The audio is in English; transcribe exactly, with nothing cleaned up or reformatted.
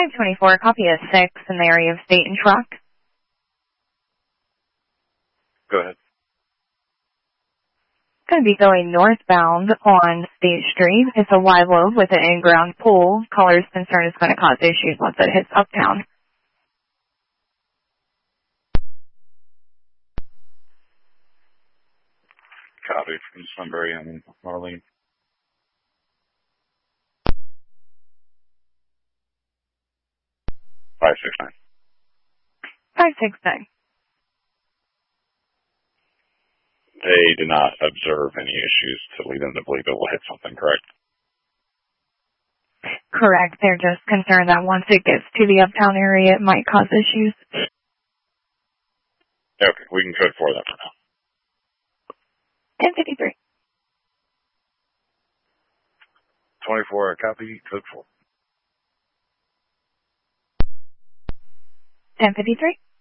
five twenty-four, copy a six in the area of State and Truck. Go ahead. Going to be going northbound on State Street. It's a wide load with an in-ground pool. Caller's concern is going to cause issues once it hits uptown. Copy from Sunbury and Marlene. five six nine. five six nine. They did not observe any issues to lead them to believe it will hit something, correct? Correct. They're just concerned that once it gets to the uptown area, it might cause issues. Okay, we can code for that for now. ten fifty-three. twenty-four, copy, code four. ten fifty-three.